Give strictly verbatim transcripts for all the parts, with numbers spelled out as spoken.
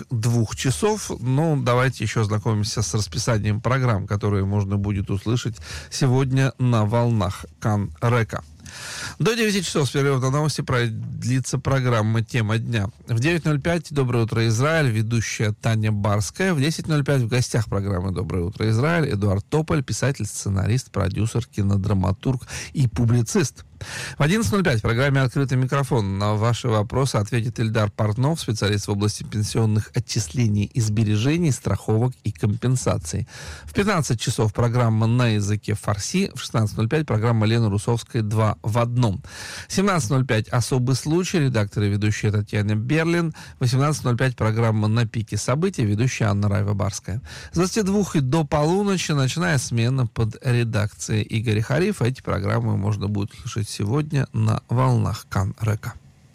двух часов. Ну, давайте еще ознакомимся с расписанием программ, которые можно будет услышать сегодня на волнах Кан-Река. До девяти часов с перерыва на новости продлится программа «Тема дня». В девять ноль пять «Доброе утро, Израиль», ведущая Таня Барская. В десять ноль пять в гостях программы «Доброе утро, Израиль» Эдуард Тополь, писатель, сценарист, продюсер, кинодраматург и публицист. В одиннадцать ноль пять в программе «Открытый микрофон» на ваши вопросы ответит Ильдар Портнов, специалист в области пенсионных отчислений и сбережений, страховок и компенсаций. В пятнадцать часов программа «На языке фарси», в шестнадцать ноль пять программа Лены Русовской «Два в одном». В семнадцать ноль пять «Особый случай», редактор и ведущая Татьяна Берлин. В восемнадцать ноль пять программа «На пике событий», ведущая Анна Раева-Барская. С двадцати двух и до полуночи ночная смена под редакцией Игоря Харифа. Эти программы можно будет слушать сегодня на волнах Кан-Река.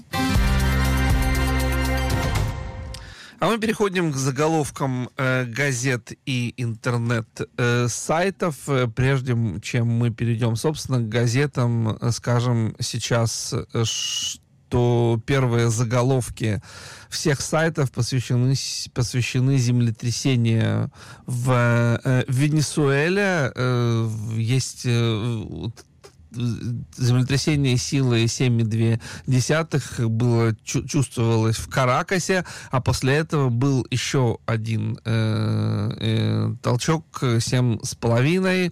А мы переходим к заголовкам э, газет и интернет-сайтов. Э, Прежде чем мы перейдем, собственно, к газетам, э, скажем сейчас, э, что первые заголовки всех сайтов посвящены, посвящены землетрясению в э, Венесуэле. Э, есть... Э, землетрясение силой семь и две десятых было, чувствовалось в Каракасе, а после этого был еще один э, э, толчок семь с половиной.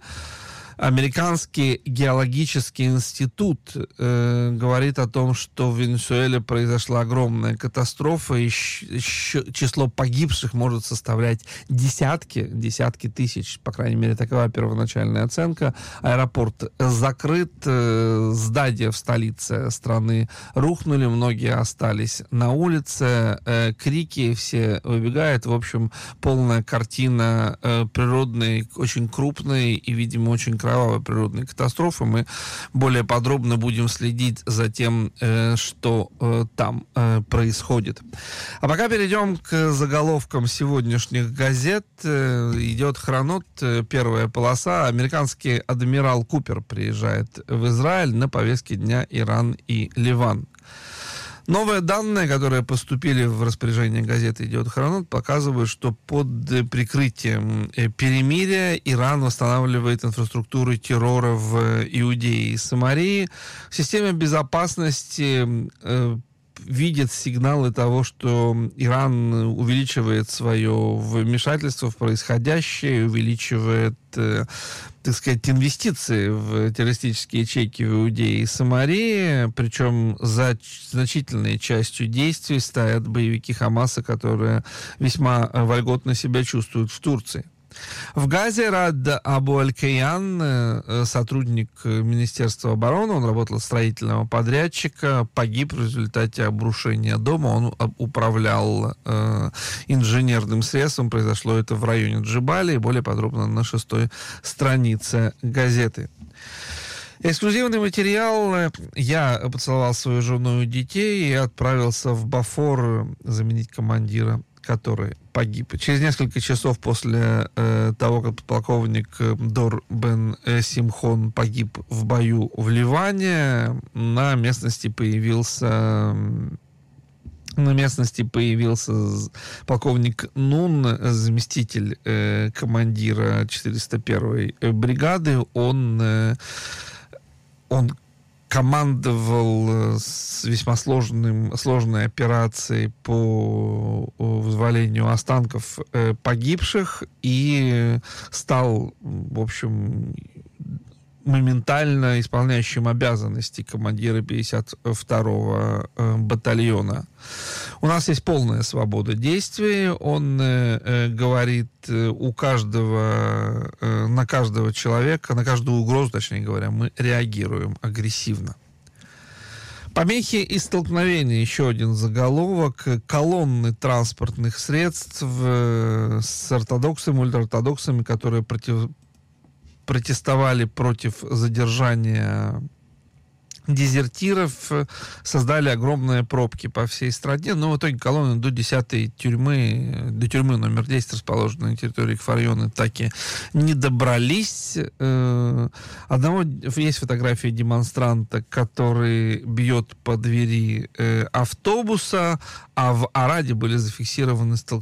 Американский геологический институт э, говорит о том, что в Венесуэле произошла огромная катастрофа, и число погибших может составлять десятки, десятки тысяч, по крайней мере, такова первоначальная оценка. Аэропорт закрыт, э, здания в столице страны рухнули, многие остались на улице, э, крики, все выбегают. В общем, полная картина э, природной, очень крупной и, видимо, очень кровавой природной катастрофы. Мы более подробно будем следить за тем, э, что э, там э, происходит. А пока перейдем к заголовкам сегодняшних газет. Э, идет хронот, э, первая полоса. Американский адмирал Купер приезжает в Израиль, на повестке дня Иран и Ливан. Новые данные, которые поступили в распоряжение газеты «Идет Хронот», показывают, что под прикрытием перемирия Иран восстанавливает инфраструктуру террора в Иудее и Самарии. Система безопасности э, видит сигналы того, что Иран увеличивает свое вмешательство в происходящее, увеличивает, э, так сказать, инвестиции в террористические ячейки в Иудее и Самарии, причем за значительной частью действий стоят боевики Хамаса, которые весьма вольготно себя чувствуют в Турции. В Газе Рад Абу Аль-Каян, сотрудник Министерства обороны, он работал строительного подрядчика, погиб в результате обрушения дома. Он управлял э, инженерным средством. Произошло это в районе Джебали. Более подробно на шестой странице газеты. Эксклюзивный материал. Я поцеловал свою жену и детей и отправился в Бафор заменить командира, который погиб. Через несколько часов после э, того, как подполковник Дор Бен Симхон погиб в бою в Ливане, на местности появился... На местности появился полковник Нун, заместитель э, командира четыреста первой бригады. Он, э, он командовал с весьма сложным, сложной операцией по вызволению останков э, погибших и стал, в общем, моментально исполняющим обязанности командира пятьдесят второго э, батальона. У нас есть полная свобода действий. Он э, э, говорит, э, у каждого, э, на каждого человека, на каждую угрозу, точнее говоря, мы реагируем агрессивно. Помехи и столкновения. Еще один заголовок. Колонны транспортных средств э, с ортодоксами, ультраортодоксами, которые против протестовали против задержания дезертиров, создали огромные пробки по всей стране, но в итоге колонны до десятой тюрьмы, до тюрьмы номер десять, расположенной на территории Кфар-Йона, так и не добрались. Одного есть фотография демонстранта, который бьет по двери автобуса, а в Араде были зафиксированы столкновения